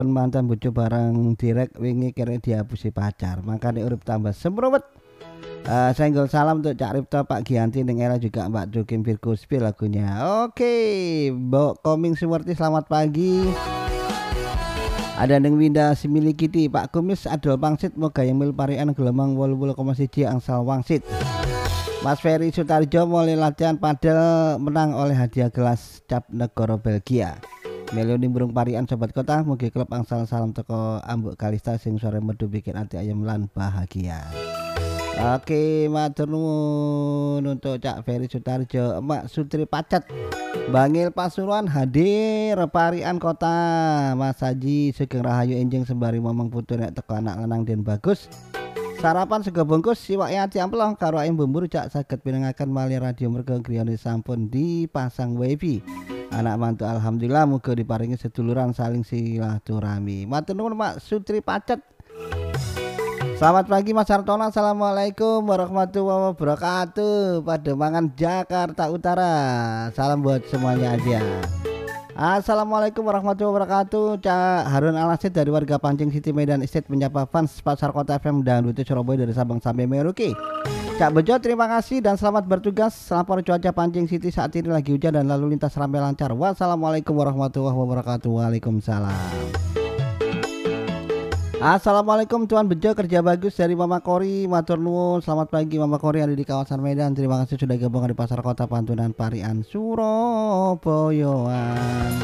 mantan bojo bareng direk wingi kira dihapusi pacar. Makane urip tambah semruwet. Senggol salam untuk Cak Ripto, Pak Gianti, Neng Era juga Mbak Dukim Virgo Spill lagunya. Oke, Mbok Koming Sumerti selamat pagi. Ada Neng Winda Similikiti, Pak Kumis Adol Pangsit moga yang mil parian gelombang 88,1 angsal wangsit. Mas Ferry Sutarjo mulai latihan padel menang oleh hadiah gelas cap negara Belgia. Meloni burung parian sobat kota mugi klub angsal salam teko Ambuk Kalista sing sore medu bikin ati ayam lan bahagia. Oke, matur nuwun untuk Cak Ferry Sutarjo, Mak Sutri Pacet, Bangil Pasuruan hadir parian kota. Mas Haji Sugeng Rahayu enjing sembari momong putu nek teko anak lanang den bagus. Sarapan sego bungkus siwak ati amplong karo ayam bumbur cak saged pinengaken mali radio merga griyane sampun dipasang wifi. Anak mantu alhamdulillah muga diparingi seduluran saling silaturahmi. Matur nuwun Mak Sutri Pacet. Selamat pagi Mas Hartono. Assalamualaikum warahmatullahi wabarakatuh. Pademangan Jakarta Utara. Salam buat semuanya aja. Assalamualaikum warahmatullahi wabarakatuh. Cak Harun Alasid dari warga Pancing City Medan Estate menyapa fans Pasar Kota FM dan Rute Surabaya dari Sabang sampai Merauke. Cak Bejo terima kasih dan selamat bertugas. Lapor cuaca Pancing City saat ini lagi hujan dan lalu lintas ramai lancar. Wassalamualaikum warahmatullahi wabarakatuh. Waalaikumsalam. Assalamualaikum Tuan Bejo, kerja bagus dari Mama Kori. Matur nuwun. Selamat pagi Mama Kori ada di kawasan Medan. Terima kasih sudah gabung di Pasar Kota Pantunan Parian Surabaya.